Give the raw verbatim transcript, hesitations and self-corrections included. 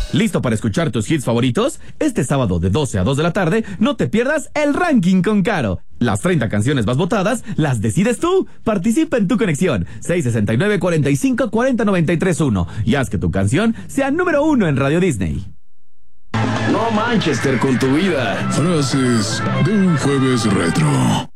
¿Listo para escuchar tus hits favoritos? Este sábado de doce a dos de la tarde, no te pierdas el ranking con Caro. Las treinta canciones más votadas las decides tú. Participa en tu conexión seis sesenta y nueve, cuarenta y cinco, cuarenta, noventa y tres, uno y haz que tu canción sea número uno en Radio Disney. No Manchester con tu vida. Frases de un jueves retro.